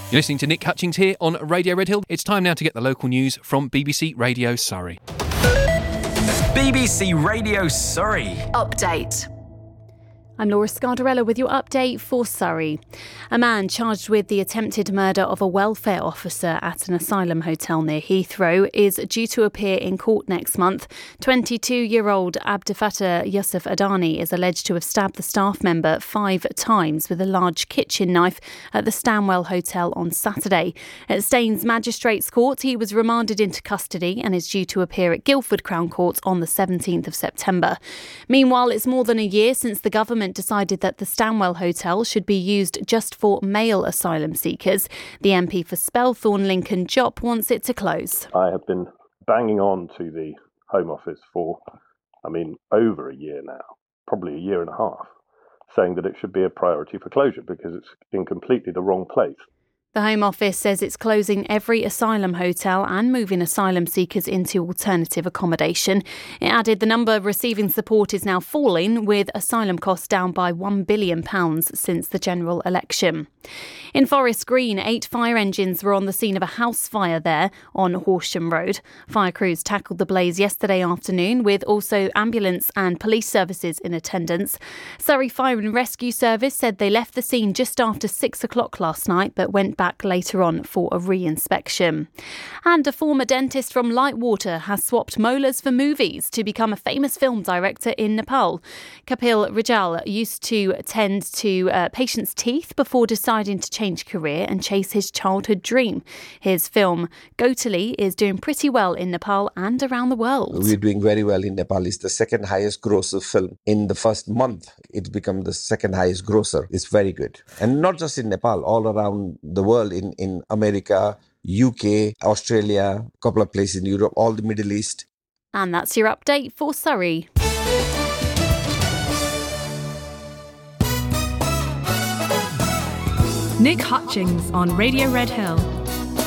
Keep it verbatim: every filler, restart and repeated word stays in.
You're listening to Nick Hutchings here on Radio Red Hill. It's time now to get the local news from B B C Radio Surrey. B B C Radio Surrey. Update. I'm Laura Scardarella with your update for Surrey. A man charged with the attempted murder of a welfare officer at an asylum hotel near Heathrow is due to appear in court next month. twenty-two-year-old Abdelfattah Yusuf Adani is alleged to have stabbed the staff member five times with a large kitchen knife at the Stanwell Hotel on Saturday. At Staines Magistrates Court, he was remanded into custody and is due to appear at Guildford Crown Court on the seventeenth of September. Meanwhile, it's more than a year since the government decided that the Stanwell Hotel should be used just for male asylum seekers. The M P for Spelthorne, Lincoln Jopp, wants it to close. I have been banging on to the Home Office for, I mean, over a year now, probably a year and a half, saying that it should be a priority for closure because it's in completely the wrong place. The Home Office says it's closing every asylum hotel and moving asylum seekers into alternative accommodation. It added the number receiving support is now falling, with asylum costs down by one billion pounds since the general election. In Forest Green, eight fire engines were on the scene of a house fire there on Horsham Road. Fire crews tackled the blaze yesterday afternoon, with also ambulance and police services in attendance. Surrey Fire and Rescue Service said they left the scene just after six o'clock last night, but went back later on for a re-inspection. And a former dentist from Lightwater has swapped molars for movies to become a famous film director in Nepal. Kapil Rijal used to tend to uh, patients' teeth before deciding to change career and chase his childhood dream. His film Gotali is doing pretty well in Nepal and around the world. We're doing very well in Nepal. It's the second highest grosser film. In the first month, it's become the second highest grosser. It's very good. And not just in Nepal, all around the world. In, in America, U K, Australia, a couple of places in Europe, all the Middle East. And that's your update for Surrey. Nick Hutchings on Radio Red Hill.